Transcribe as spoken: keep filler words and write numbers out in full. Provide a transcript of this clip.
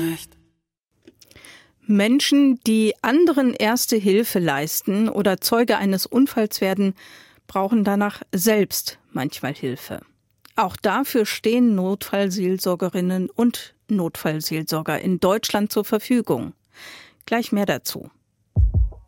nicht. Menschen, die anderen erste Hilfe leisten oder Zeuge eines Unfalls werden, brauchen danach selbst manchmal Hilfe. Auch dafür stehen Notfallseelsorgerinnen und Notfallseelsorger in Deutschland zur Verfügung. Gleich mehr dazu.